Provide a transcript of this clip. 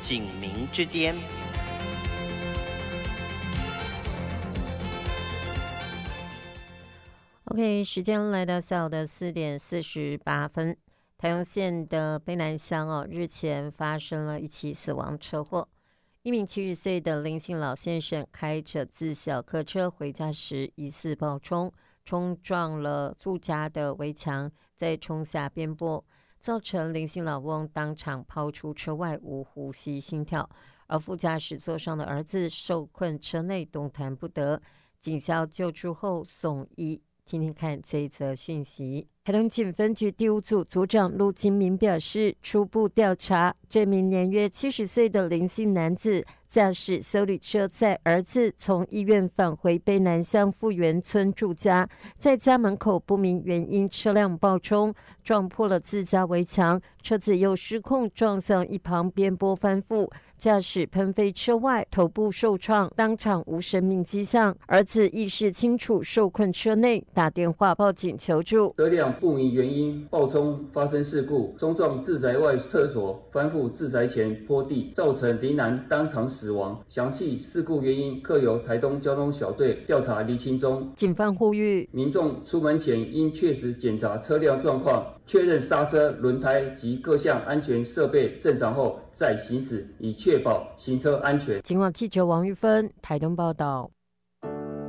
警民之间。 OK， 时间来到下午的4点48分。台中县的卑南乡日前发生了一起死亡车祸。一名70岁的林姓老先生开着自小客车回家时，疑似暴冲，冲撞了住家的围墙，再冲下边坡，造成林姓老翁当场抛出车外，无呼吸心跳，而副驾驶座上的儿子受困车内，动弹不得，警消救出后送医。听听看这一则讯息。台东警分局第5组组长陆金明表示，初步调查，这名年约70岁的林姓男子驾驶休旅车载儿子从医院返回卑南乡富源村住家，在家门口不明原因车辆爆冲，撞破了自家围墙，车子又失控撞向一旁边坡翻覆，驾驶喷飞车外，头部受创，当场无生命迹象。儿子意识清楚，受困车内，打电话报警求助。 车辆不明原因爆冲发生事故，冲撞自宅外厕所，翻覆自宅前坡地，造成林男当场死亡。详细事故原因各由台东交通小队调查厘清中。 警方呼吁民众出门前应确实检查车辆状况，确认刹车、轮胎及各项安全设备正常后再行驶，以确保行车安全。 警网记者王玉芬台东报道。